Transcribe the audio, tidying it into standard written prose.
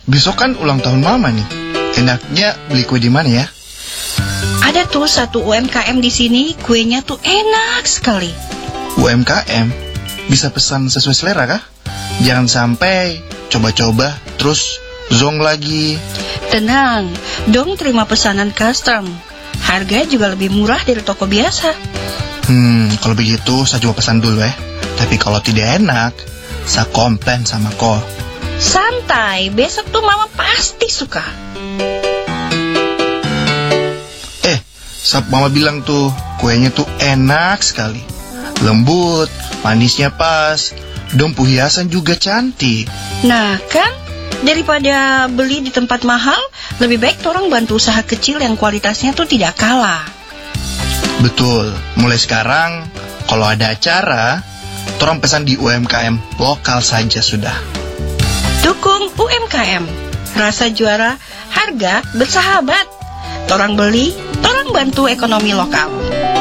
besok kan ulang tahun mama nih. Enaknya beli kue di mana ya? Ada tuh satu UMKM di sini, kuenya tuh enak sekali. UMKM? Bisa pesan sesuai selera kah? Jangan sampai coba-coba terus zong lagi. Tenang, dong terima pesanan custom. Harga juga lebih murah dari toko biasa. Kalau begitu saya coba pesan dulu ya. Tapi kalau tidak enak, saya komplain sama ko. Santai, besok tuh mama pasti suka. Mama bilang tuh kuenya tuh enak sekali. Lembut, manisnya pas, dompu hiasan juga cantik. Nah kan, daripada beli di tempat mahal, lebih baik orang bantu usaha kecil yang kualitasnya tuh tidak kalah. Betul, mulai sekarang kalau ada acara, orang pesan di UMKM lokal saja sudah. Dukung UMKM, rasa juara, harga bersahabat. Torang beli, torang bantu ekonomi lokal.